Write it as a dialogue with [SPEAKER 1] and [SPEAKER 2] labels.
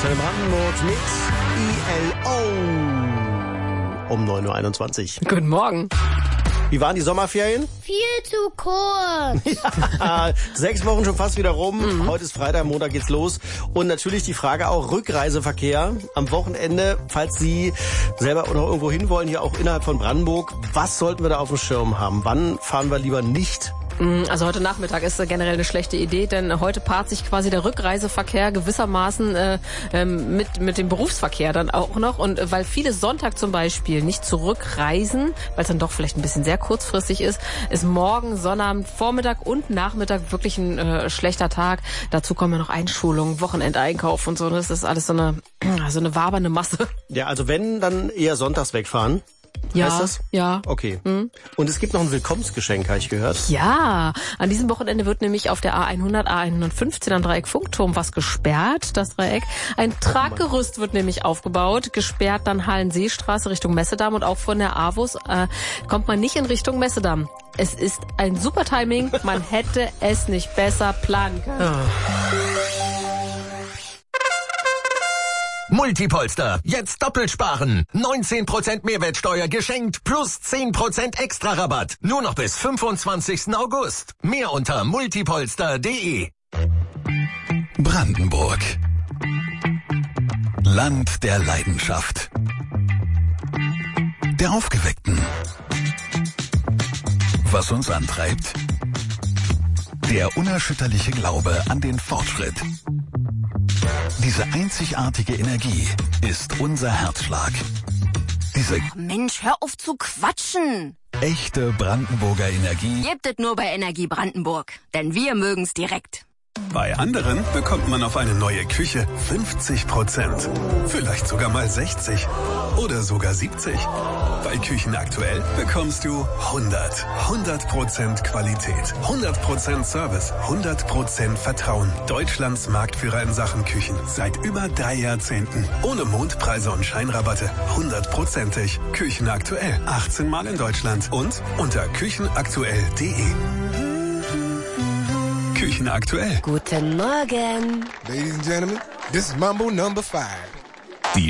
[SPEAKER 1] Antenne Brandenburg mit ILO um 9.21 Uhr.
[SPEAKER 2] Guten Morgen.
[SPEAKER 1] Wie waren die Sommerferien?
[SPEAKER 3] Viel zu kurz.
[SPEAKER 1] Ja, 6 Wochen schon fast wieder rum. Heute ist Freitag, Montag geht's los. Und natürlich die Frage auch Rückreiseverkehr am Wochenende. Falls Sie selber noch irgendwo hin wollen, hier auch innerhalb von Brandenburg, was sollten wir da auf dem Schirm haben? Wann fahren wir lieber nicht?
[SPEAKER 2] Also heute Nachmittag ist generell eine schlechte Idee, denn heute paart sich quasi der Rückreiseverkehr gewissermaßen mit dem Berufsverkehr dann auch noch. Und weil viele Sonntag zum Beispiel nicht zurückreisen, weil es dann doch vielleicht ein bisschen sehr kurzfristig ist morgen, Sonnabend, Vormittag und Nachmittag wirklich ein schlechter Tag. Dazu kommen ja noch Einschulungen, Wochenendeinkauf und so. Das ist alles so eine wabernde Masse.
[SPEAKER 1] Ja, also wenn, dann eher sonntags wegfahren.
[SPEAKER 2] Ja,
[SPEAKER 1] heißt das?
[SPEAKER 2] Ja.
[SPEAKER 1] Okay. Und es gibt noch ein Willkommensgeschenk, habe ich gehört.
[SPEAKER 2] Ja, an diesem Wochenende wird nämlich auf der A100, A115 am Dreieck Funkturm was gesperrt, das Dreieck. Ein Traggerüst wird nämlich aufgebaut, gesperrt dann Hallenseestraße Richtung Messedamm und auch von der AWUS kommt man nicht in Richtung Messedamm. Es ist ein super Timing, man hätte es nicht besser planen können.
[SPEAKER 4] Multipolster, jetzt doppelt sparen. 19% Mehrwertsteuer geschenkt plus 10% extra Rabatt. Nur noch bis 25. August. Mehr unter multipolster.de.
[SPEAKER 5] Brandenburg. Land der Leidenschaft. Der Aufgeweckten. Was uns antreibt? Der unerschütterliche Glaube an den Fortschritt. Diese einzigartige Energie ist unser Herzschlag. Diese
[SPEAKER 6] Mensch, hör auf zu quatschen.
[SPEAKER 5] echte Brandenburger Energie.
[SPEAKER 6] Gebt es nur bei Energie Brandenburg, denn wir mögen's direkt.
[SPEAKER 7] Bei anderen bekommt man auf eine neue Küche 50%. Vielleicht sogar mal 60 oder sogar 70. Bei Küchen aktuell bekommst du 100% Qualität, 100% Service, 100% Vertrauen. Deutschlands Marktführer in Sachen Küchen seit über 3 Jahrzehnten. Ohne Mondpreise und Scheinrabatte. 100%ig. Küchen aktuell. 18 Mal in Deutschland und unter küchenaktuell.de. Küchen aktuell.
[SPEAKER 6] Guten Morgen.
[SPEAKER 8] Ladies and gentlemen, this is Mambo number 5.